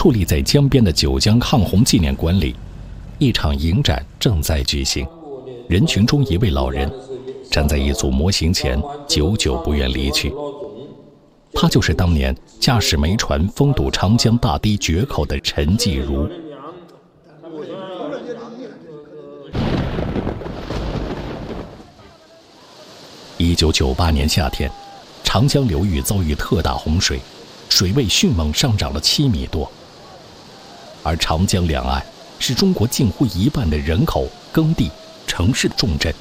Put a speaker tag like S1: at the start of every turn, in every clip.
S1: 矗立在江边的九江抗洪纪念馆里，一场影展正在举行。人群中一位老人站在一组模型前，久久不愿离去。他就是当年驾驶煤船封堵长江大堤决口的陈继儒。1998年夏天，长江流域遭遇特大洪水，水位迅猛上涨了7米多。而长江两岸是中国近乎一半的人口、耕地、城市重镇。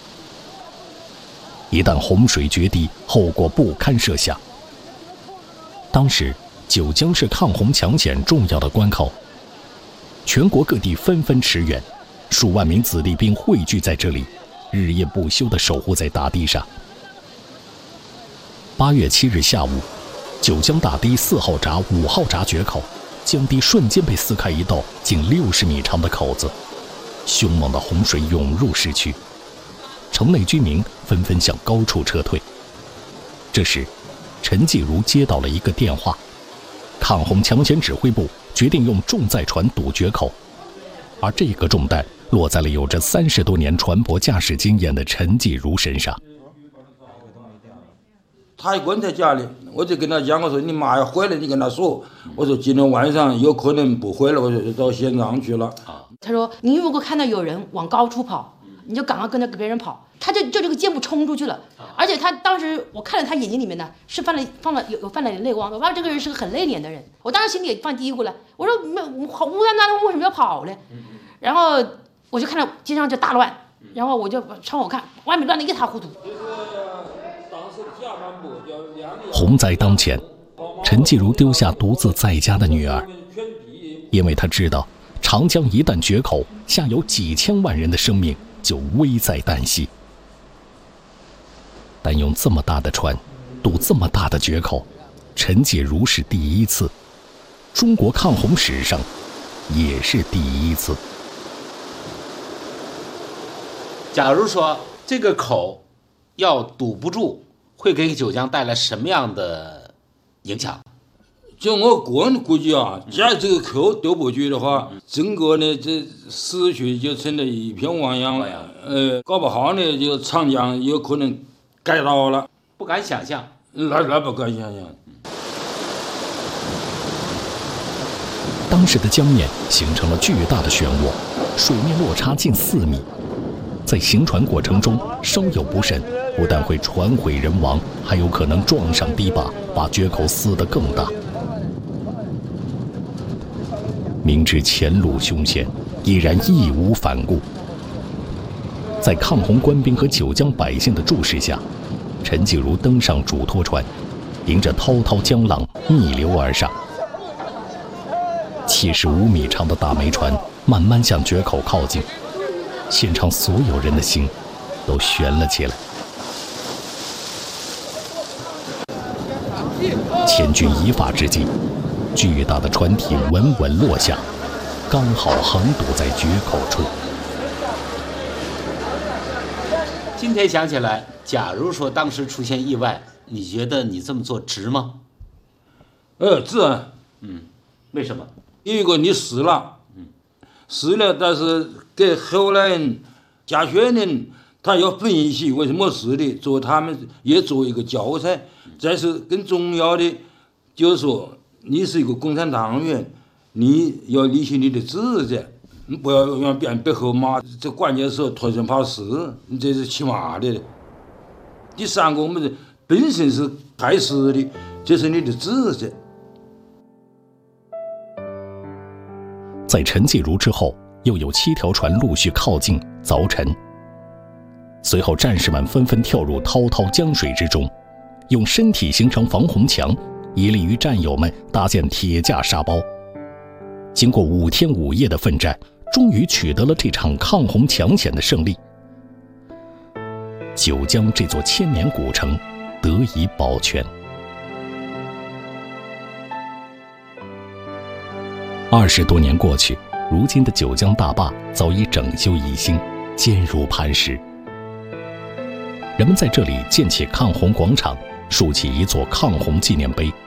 S1: 一旦洪水决堤，后果不堪设想。当时，九江是抗洪抢险重要的关口，全国各地纷纷驰援，数万名子弟兵汇聚在这里，日夜不休地守护在大堤上。8月7日下午，九江大堤4号闸、5号闸决口，江堤瞬间被撕开一道近60米长的口子，凶猛的洪水涌入市区，城内居民纷纷向高处撤退。这时，陈继儒接到了一个电话，抗洪抢险指挥部决定用重载船堵决口，而这个重担落在了有着30多年船舶驾驶经验的陈继儒身上。
S2: 他一个人在家里，我就跟他讲，我说你妈要回来，你跟他说，我说今天晚上有可能不回来，我就到现场去了。
S3: 他说你如果看到有人往高处跑，你就赶快跟着别人跑。他就这个箭步冲出去了，而且他当时我看了他眼睛里面呢是泛了泪光，我发现这个人是个很内敛的人。我当时心里也犯嘀咕了，我说无端端的为什么要跑呢？然后我就看到街上就大乱，然后我就窗户看，外面乱得一塌糊涂。
S1: 洪灾当前，陈继儒丢下独自在家的女儿，因为他知道长江一旦决口，下游几千万人的生命就危在旦夕。但用这么大的船堵这么大的决口，陈继儒是第一次，中国抗洪史上也是第一次。
S4: 假如说这个口要堵不住，会给九江带来什么样的影响？
S2: 就我个人估计啊，假如这个口堵不住的话，整个呢这市区就成了一片汪洋了。搞不好呢，就长江有可能改道了，
S4: 不敢想象。
S2: 那不敢想象。
S1: 当时的江面形成了巨大的漩涡，水面落差近4米。在行船过程中稍有不慎，不但会船毁人亡，还有可能撞上堤坝，把决口撕得更大。明知前路凶险，依然义无反顾。在抗洪官兵和九江百姓的注视下，陈继儒登上主拖船，迎着滔滔江浪逆流而上。75米长的大煤船慢慢向决口靠近，现场所有人的心都悬了起来。千钧一发之际，巨大的船体稳稳落下，刚好横堵在决口处。
S4: 今天想起来，假如说当时出现意外，你觉得你这么做值吗？
S2: 值啊。
S4: 为什么？
S2: 有一个你死了，但是给后来人家学人他要分析为什么死的，做他们也做一个教材。再是更重要的，就是说你是一个共产党员，你要履行你的职责，你不要让别人背后骂，这关键时候脱身怕死，你这是起码的。第三个，我们本身是害死的，这是你的职责。
S1: 在陈继儒之后，又有7条船陆续靠近凿沉。随后战士们纷纷跳入滔滔江水之中，用身体形成防洪墙，以利于战友们搭建铁架沙包。经过5天5夜的奋战，终于取得了这场抗洪抢险的胜利。九江这座千年古城得以保全。20多年过去，如今的九江大坝早已整修一新，坚如磐石。人们在这里建起抗洪广场，竖起一座抗洪纪念碑，